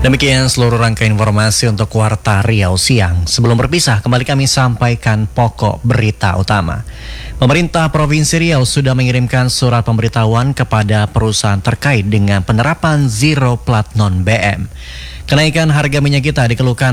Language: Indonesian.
Demikian seluruh rangkaian informasi untuk Warta Riau siang. Sebelum berpisah, kembali kami sampaikan pokok berita utama. Pemerintah Provinsi Riau sudah mengirimkan surat pemberitahuan kepada perusahaan terkait dengan penerapan zero plat non BM. Kenaikan harga minyak kita dikeluhkan